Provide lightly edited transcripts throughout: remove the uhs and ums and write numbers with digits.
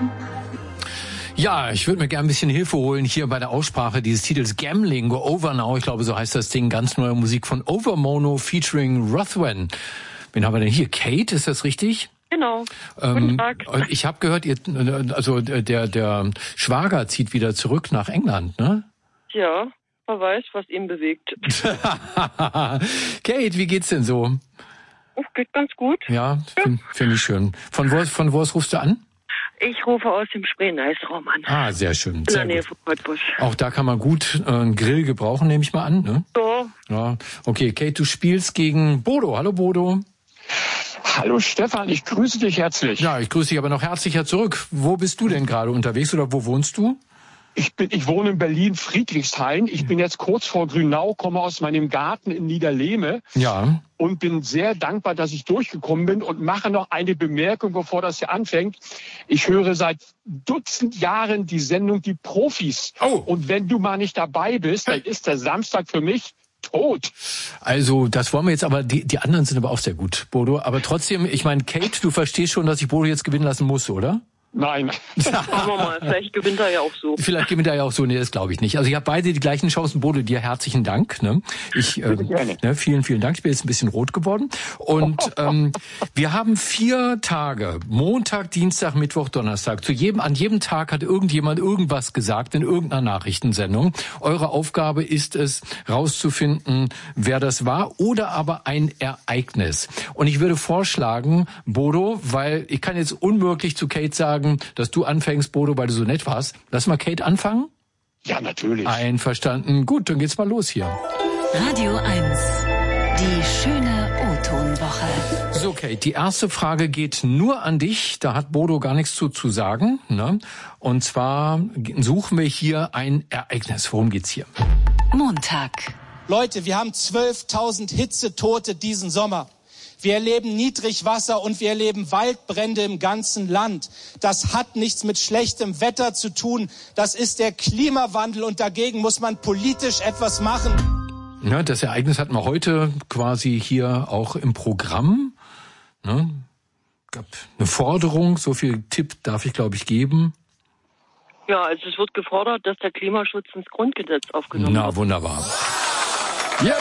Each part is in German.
Ja, ich würde mir gerne ein bisschen Hilfe holen hier bei der Aussprache dieses Titels Gambling, Go Over Now. Ich glaube, so heißt das Ding. Ganz neue Musik von Overmono featuring Rothwen. Wen haben wir denn hier? Kate, ist das richtig? Genau. Guten Tag. Ich habe gehört, der Schwager zieht wieder zurück nach England, ne? Ja, wer weiß, was ihn bewegt. Kate, wie geht's denn so? Geht ganz gut. Ja, finde ich schön. Von wo aus rufst du an? Ich rufe aus dem Spree-Nice-Raum an. Ah, sehr schön. In der Nähe von Cottbus. Auch da kann man gut einen Grill gebrauchen, nehme ich mal an, ne? So. Ja, okay. Kate, du spielst gegen Bodo. Hallo, Bodo. Hallo Stefan, ich grüße dich herzlich. Ja, ich grüße dich aber noch herzlicher zurück. Wo bist du denn gerade unterwegs oder wo wohnst du? Ich wohne in Berlin-Friedrichshain. Ich bin jetzt kurz vor Grünau, komme aus meinem Garten in Niederlehme. Ja. Und bin sehr dankbar, dass ich durchgekommen bin und mache noch eine Bemerkung, bevor das hier anfängt. Ich höre seit Dutzend Jahren die Sendung Die Profis. Oh. Und wenn du mal nicht dabei bist, dann ist der Samstag für mich tot. Also, das wollen wir jetzt, aber die anderen sind aber auch sehr gut, Bodo. Aber trotzdem, ich meine, Kate, du verstehst schon, dass ich Bodo jetzt gewinnen lassen muss, oder? Nein. Schauen wir mal, vielleicht gewinnt er ja auch so. Vielleicht gewinnt er ja auch so, nee, das glaube ich nicht. Also ich habe beide die gleichen Chancen. Bodo, dir herzlichen Dank. Ne? Vielen, vielen Dank. Ich bin jetzt ein bisschen rot geworden. Und wir haben 4 Tage, Montag, Dienstag, Mittwoch, Donnerstag. An jedem Tag hat irgendjemand irgendwas gesagt in irgendeiner Nachrichtensendung. Eure Aufgabe ist es, rauszufinden, wer das war oder aber ein Ereignis. Und ich würde vorschlagen, Bodo, weil ich kann jetzt unmöglich zu Kate sagen, dass du anfängst, Bodo, weil du so nett warst. Lass mal Kate anfangen. Ja, natürlich. Einverstanden. Gut, dann geht's mal los hier. Radio 1, die schöne O-Ton-Woche. So, Kate, die erste Frage geht nur an dich. Da hat Bodo gar nichts zu sagen. Ne? Und zwar suchen wir hier ein Ereignis. Worum geht's hier? Montag. Leute, wir haben 12.000 Hitzetote diesen Sommer. Wir erleben Niedrigwasser und wir erleben Waldbrände im ganzen Land. Das hat nichts mit schlechtem Wetter zu tun. Das ist der Klimawandel und dagegen muss man politisch etwas machen. Ja, das Ereignis hatten wir heute quasi hier auch im Programm. Ne? Gab eine Forderung, so viel Tipp darf ich, glaube ich, geben. Ja, also es wird gefordert, dass der Klimaschutz ins Grundgesetz aufgenommen wird. Na, wunderbar. Ja.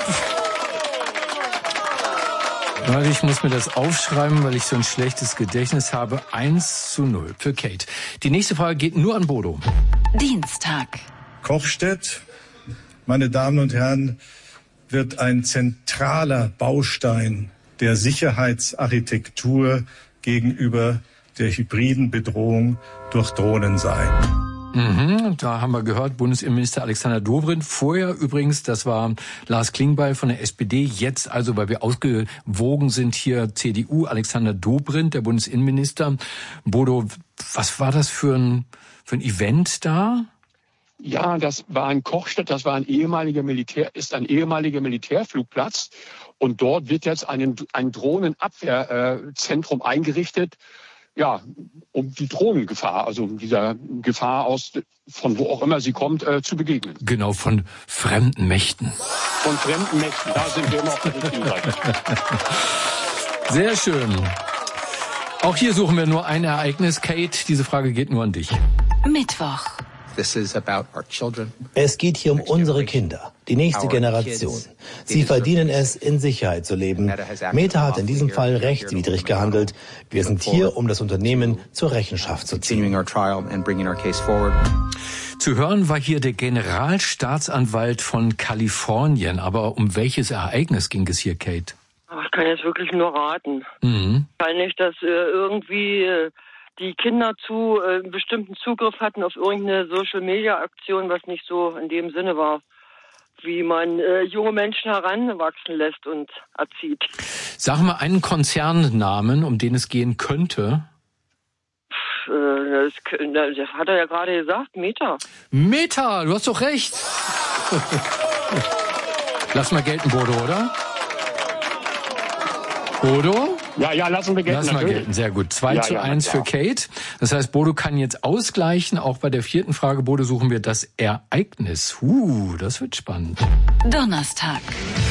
Weil ich muss mir das aufschreiben, weil ich so ein schlechtes Gedächtnis habe. 1:0 für Kate. Die nächste Frage geht nur an Bodo. Dienstag. Kochstedt, meine Damen und Herren, wird ein zentraler Baustein der Sicherheitsarchitektur gegenüber der hybriden Bedrohung durch Drohnen sein. Da haben wir gehört, Bundesinnenminister Alexander Dobrindt. Vorher übrigens, das war Lars Klingbeil von der SPD. Jetzt also, weil wir ausgewogen sind, hier CDU, Alexander Dobrindt, der Bundesinnenminister. Bodo, was war das für ein Event da? Ja, das war in Kochstedt, das war ein ehemaliger Militärflugplatz. Und dort wird jetzt ein Drohnenabwehrzentrum eingerichtet. Ja, um die Drohnengefahr, also dieser Gefahr von wo auch immer sie kommt, zu begegnen. Genau, von fremden Mächten. Von fremden Mächten, da sind wir immer auf der richtigen Seite. Sehr schön. Auch hier suchen wir nur ein Ereignis. Kate, diese Frage geht nur an dich. Mittwoch. Es geht hier um unsere Kinder, die nächste Generation. Sie verdienen es, in Sicherheit zu leben. Meta hat in diesem Fall rechtswidrig gehandelt. Wir sind hier, um das Unternehmen zur Rechenschaft zu ziehen. Zu hören war hier der Generalstaatsanwalt von Kalifornien. Aber um welches Ereignis ging es hier, Kate? Ich kann jetzt wirklich nur raten. Wahrscheinlich, dass irgendwie die Kinder einen bestimmten Zugriff hatten auf irgendeine Social-Media-Aktion, was nicht so in dem Sinne war, wie man junge Menschen heranwachsen lässt und erzieht. Sag mal einen Konzernnamen, um den es gehen könnte. Das hat er ja gerade gesagt, Meta. Meta, du hast doch recht. Lass mal gelten, Bodo, oder? Bodo? Ja, lassen wir gelten. Lass mal gelten, sehr gut. 2:1 für Kate. Das heißt, Bodo kann jetzt ausgleichen. Auch bei der 4. Frage, Bodo, suchen wir das Ereignis. Das wird spannend. Donnerstag.